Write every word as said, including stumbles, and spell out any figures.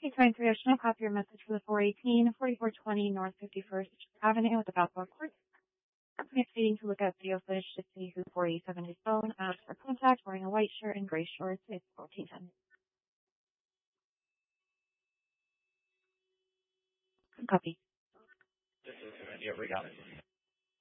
Thanks for information. I'll copy your message for the four eighteen, forty-four twenty North fifty-first Avenue with the Balboa Court. I'm waiting to look at video footage to see who four eighty-seven is phone. Ask for contact, wearing a white shirt and gray shorts. It's fourteen ten. Copy. Yeah, we got it.